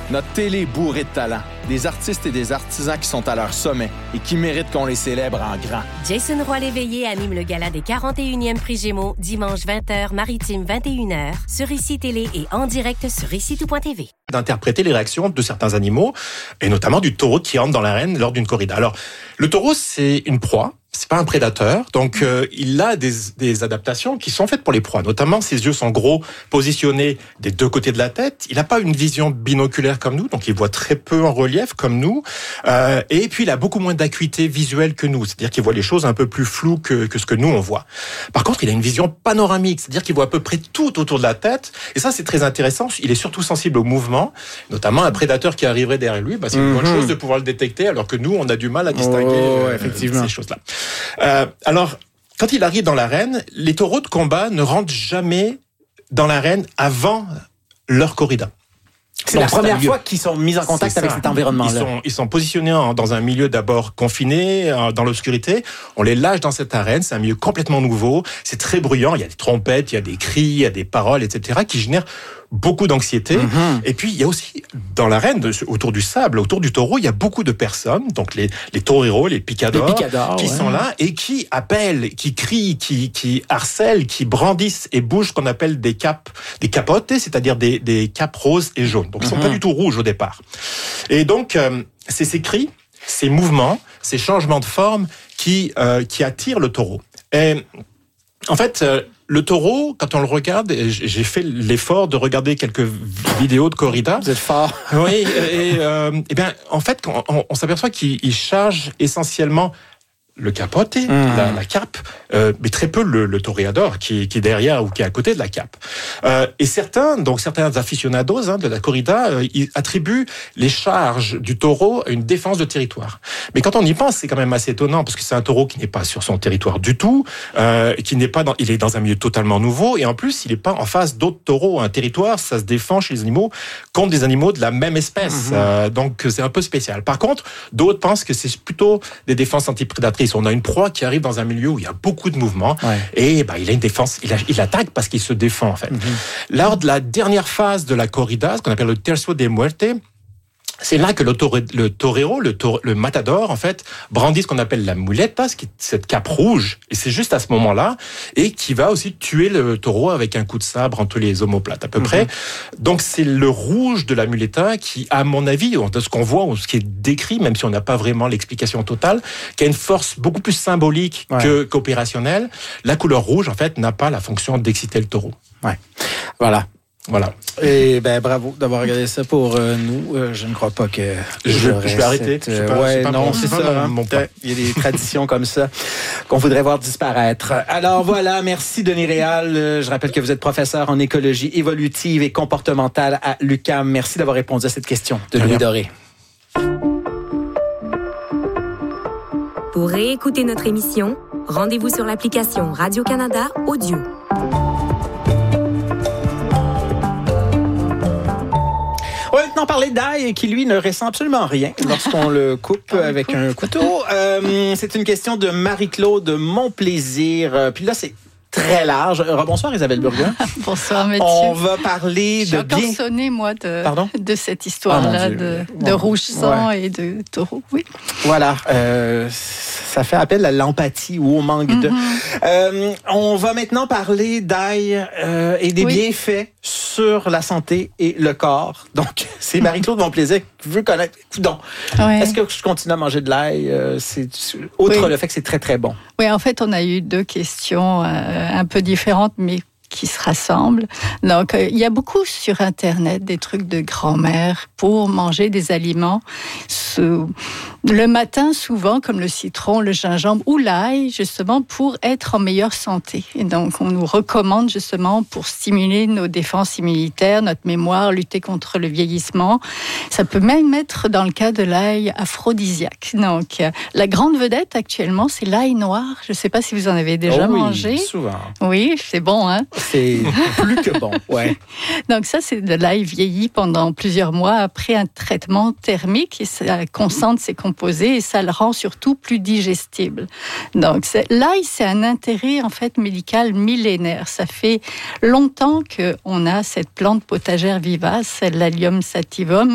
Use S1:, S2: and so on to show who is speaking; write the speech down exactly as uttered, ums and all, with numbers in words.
S1: Notre télé est bourrée de talent. Des artistes et des artisans qui sont à leur sommet et qui méritent qu'on les célèbre en grand.
S2: Jason Roy-Léveillé anime le gala des quarante et unième Prix Gémeaux, dimanche vingt heures, Maritime vingt et une heures, sur Ici Télé et en direct sur ici tout point t v.
S3: D'interpréter les réactions de certains animaux, et notamment du taureau qui rentre dans l'arène lors d'une corrida. Alors, le taureau, c'est une proie. C'est pas un prédateur, donc euh, il a des, des adaptations qui sont faites pour les proies. Notamment, ses yeux sont gros, positionnés des deux côtés de la tête. Il n'a pas une vision binoculaire comme nous, donc il voit très peu en relief comme nous. Euh, et puis, il a beaucoup moins d'acuité visuelle que nous, c'est-à-dire qu'il voit les choses un peu plus floues que, que ce que nous on voit. Par contre, il a une vision panoramique, c'est-à-dire qu'il voit à peu près tout autour de la tête. Et ça, c'est très intéressant. Il est surtout sensible au mouvement, notamment un prédateur qui arriverait derrière lui. Bah, c'est une mm-hmm. bonne chose de pouvoir le détecter, alors que nous, on a du mal à distinguer
S4: oh,
S3: euh,
S4: effectivement.
S3: ces choses-là. Euh, alors, quand il arrive dans l'arène, les taureaux de combat ne rentrent jamais dans l'arène avant leur corrida.
S4: C'est Donc, la première fois qu'ils sont mis en contact avec cet environnement-là.
S3: Ils sont, ils sont positionnés en, dans un milieu d'abord confiné, dans l'obscurité. On les lâche dans cette arène. C'est un milieu complètement nouveau. C'est très bruyant. Il y a des trompettes, il y a des cris, il y a des paroles, et cetera qui génèrent beaucoup d'anxiété. Mm-hmm. Et puis, il y a aussi, dans l'arène, autour du sable, autour du taureau, il y a beaucoup de personnes, donc les, les toreros, les picadors,
S4: les picadors
S3: qui
S4: ouais.
S3: sont là et qui appellent, qui crient, qui, qui harcèlent, qui brandissent et bougent ce qu'on appelle des capes, des capotes, c'est-à-dire des, des capes roses et jaunes. Donc, ils sont mm-hmm. pas du tout rouges au départ. Et donc, euh, c'est ces cris, ces mouvements, ces changements de forme qui, euh, qui attirent le taureau. Et, en fait, euh, le taureau, quand on le regarde, j'ai fait l'effort de regarder quelques vidéos de corrida.
S4: Vous êtes fort.
S3: Oui, et, euh, et bien, en fait, on, on s'aperçoit qu'il charge essentiellement le capote, mmh. la, la cape, euh, mais très peu le, le toréador qui, qui est derrière ou qui est à côté de la cape. Euh, et certains, donc certains aficionados hein, de la corrida, euh, ils attribuent les charges du taureau à une défense de territoire. Mais quand on y pense, c'est quand même assez étonnant parce que c'est un taureau qui n'est pas sur son territoire du tout, euh, qui n'est pas dans, il est dans un milieu totalement nouveau et en plus il n'est pas en face d'autres taureaux. Un territoire, ça se défend chez les animaux contre des animaux de la même espèce. Mmh. Euh, donc c'est un peu spécial. Par contre, d'autres pensent que c'est plutôt des défenses antiprédatrices. On a une proie qui arrive dans un milieu où il y a beaucoup de mouvements ouais. et bah, il a une défense, il, a, il attaque parce qu'il se défend en fait. Mm-hmm. Lors de la dernière phase de la corrida, ce qu'on appelle le tercio de muerte, c'est là que le, tore, le torero, le, tore, le matador, en fait, brandit ce qu'on appelle la muleta, ce qui est cette cape rouge, et c'est juste à ce moment-là, et qui va aussi tuer le taureau avec un coup de sabre entre les omoplates, à peu mm-hmm. près. Donc, c'est le rouge de la muleta qui, à mon avis, de ce qu'on voit, ou ce qui est décrit, même si on n'a pas vraiment l'explication totale, qui a une force beaucoup plus symbolique ouais. que, qu'opérationnelle. La couleur rouge, en fait, n'a pas la fonction d'exciter le taureau.
S4: Ouais. Voilà.
S3: Voilà.
S4: Et ben bravo d'avoir regardé ça pour euh, nous. Euh, je ne crois pas que
S3: je, je vais arrêter.
S4: Cette, euh, pas, ouais, pas non, c'est ça. Hein, il y a des traditions comme ça qu'on voudrait voir disparaître. Alors voilà, merci Denis Réal. Je rappelle que vous êtes professeur en écologie évolutive et comportementale à l'U Q A M. Merci d'avoir répondu à cette question de Louis Doré.
S2: Pour réécouter notre émission, rendez-vous sur l'application Radio-Canada Audio.
S4: On va maintenant parler d'ail qui, lui, ne ressent absolument rien lorsqu'on le coupe avec un couteau. Euh, c'est une question de Marie-Claude Montplaisir. Puis là, c'est très large. Rebonsoir Isabelle Burgon.
S5: Bonsoir Mathieu.
S4: On va parler
S5: J'ai
S4: de bien...
S5: J'ai encore sonné, moi, de,
S4: Pardon?
S5: de cette histoire-là,
S4: oh,
S5: de, de
S4: wow.
S5: rouge sang ouais. et de taureau. Oui.
S4: Voilà. Euh, ça fait appel à l'empathie ou au manque mm-hmm. de... Euh, on va maintenant parler d'ail euh, et des oui. bienfaits sur la santé et le corps. Donc, c'est Marie-Claude Montplaisir qui veut connaître... Coudon. Ouais. Est-ce que je continue à manger de l'ail? Euh, c'est... Outre oui. le fait que c'est très, très bon.
S5: Oui, en fait, on a eu deux questions euh, un peu différentes, mais qui se rassemblent. Donc, euh, il y a beaucoup sur Internet des trucs de grand-mère pour manger des aliments sous... le matin, souvent, comme le citron, le gingembre ou l'ail, justement, pour être en meilleure santé. Et donc, on nous recommande, justement, pour stimuler nos défenses immunitaires, notre mémoire, lutter contre le vieillissement. Ça peut même être, dans le cas de l'ail, aphrodisiaque. Donc, euh, la grande vedette, actuellement, c'est l'ail noir. Je ne sais pas si vous en avez déjà
S4: oh oui,
S5: mangé.
S4: souvent.
S5: Oui, c'est bon, hein?
S4: C'est plus que bon, ouais.
S5: Donc ça, c'est de l'ail vieilli pendant plusieurs mois après un traitement thermique et ça concentre ses composés et ça le rend surtout plus digestible. Donc c'est, l'ail, c'est un intérêt en fait médical millénaire. Ça fait longtemps qu'on a cette plante potagère vivace, l'Allium sativum,